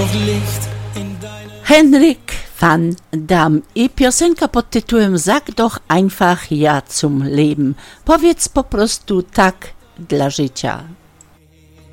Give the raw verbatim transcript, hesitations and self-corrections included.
Henryk van Dam i piosenka pod tytułem Sag doch einfach ja zum Leben. Powiedz po prostu tak dla życia.